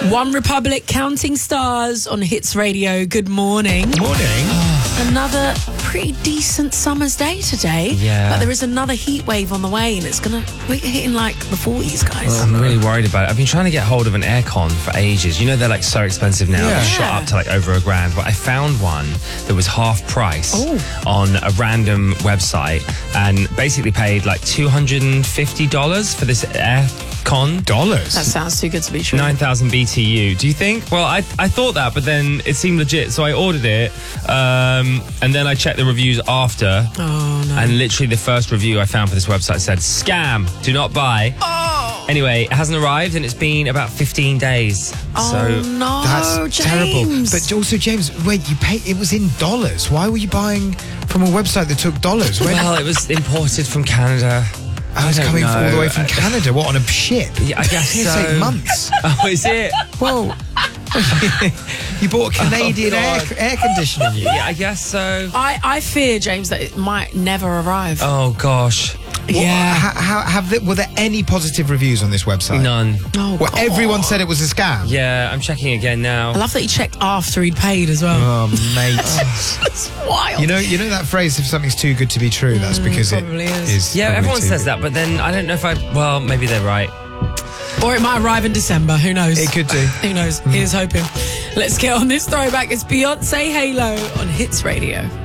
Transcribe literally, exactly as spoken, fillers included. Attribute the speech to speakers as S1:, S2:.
S1: One Republic counting stars on Hits Radio. Good morning.
S2: Morning.
S1: Another pretty decent summer's day today.
S3: Yeah.
S1: But there is another heat wave on the way, and it's going to, we're hitting like the forties, guys.
S3: Well, I'm really worried about it. I've been trying to get hold of an aircon for ages. You know, they're like so expensive now.
S2: Yeah.
S3: They've shot up to like over a grand. But I found one that was half price
S1: Ooh.
S3: on a random website and basically paid like two hundred fifty dollars for this aircon.
S2: Dollars?
S1: That sounds too good to be true.
S3: nine thousand B T U. Do you think? Well, I I thought that, but then it seemed legit, so I ordered it. Um, and then I checked the reviews after.
S1: Oh, no.
S3: And literally the first review I found for this website said, scam, do not buy.
S1: Oh,
S3: Anyway, it hasn't arrived and it's been about fifteen days.
S1: oh
S3: so
S1: no,
S2: That's
S1: James.
S2: terrible. But also, James, wait, you pay? It was in dollars. Why were you buying from a website that took dollars? Where,
S3: well, it was imported from Canada.
S2: I was
S3: don't
S2: coming all the
S3: know.
S2: way from Canada. What, on a ship?
S3: Yeah, I guess
S2: It's
S3: so.
S2: take months.
S3: Oh, is it?
S2: Well, you bought a Canadian
S3: Oh,
S2: air,
S3: God.
S2: air conditioning unit.
S3: Yeah, I guess so.
S1: I, I fear, James, that it might never arrive.
S3: Oh gosh,
S1: yeah.
S2: How, how, have there, were there any positive reviews on this website?
S3: none.
S1: Oh,
S2: Well,
S1: God.
S2: everyone said it was a scam.
S3: Yeah, I'm checking again now.
S1: I love that he checked after he'd paid as well.
S2: Oh, mate.
S1: It's wild.
S2: You know, you know that phrase, if something's too good to be true, that's because it
S1: probably is.
S2: is.
S3: Yeah,
S2: probably
S3: everyone
S2: too
S3: says
S2: good.
S3: that, but then I don't know if I. Well, maybe they're right.
S1: Or it might arrive in December. Who knows?
S2: It could do.
S1: Who knows? Here's hoping. Let's get on this throwback. It's Beyonce Halo on Hits Radio.